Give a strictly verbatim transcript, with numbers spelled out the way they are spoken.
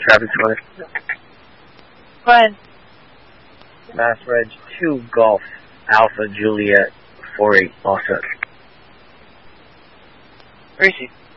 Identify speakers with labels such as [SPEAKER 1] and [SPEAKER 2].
[SPEAKER 1] Traffic twenty.
[SPEAKER 2] Go ahead.
[SPEAKER 1] Mass Reg two Golf Alpha Juliet four eight. All set.
[SPEAKER 3] Greasy.